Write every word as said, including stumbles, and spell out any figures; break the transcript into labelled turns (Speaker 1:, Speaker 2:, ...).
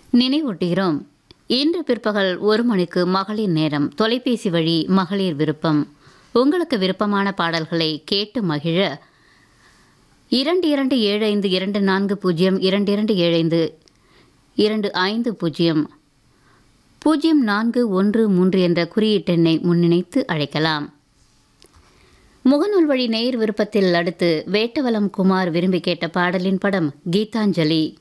Speaker 1: நினைவூட்டுகிறோம். இன்று பிற்பகல் ஒரு மணிக்கு மகளிர் நேரம், தொலைபேசி வழி மகளிர் விருப்பம். உங்களுக்கு விருப்பமான பாடல்களை கேட்டு மகிழ இரண்டு இரண்டு ஏழு ஐந்து இரண்டு நான்கு பூஜ்ஜியம் இரண்டு இரண்டு ஏழு ஐந்து இரண்டு ஐந்து பூஜ்ஜியம் பூஜ்ஜியம் நான்கு ஒன்று மூன்று என்ற குறியீட்டெண்ணை முன்னிணைத்து அழைக்கலாம். முகநூல் வழி நேயர் விருப்பத்தில் அடுத்து வேட்டவலம் குமார் விரும்பி கேட்ட பாடலின் படம் கீதாஞ்சலி.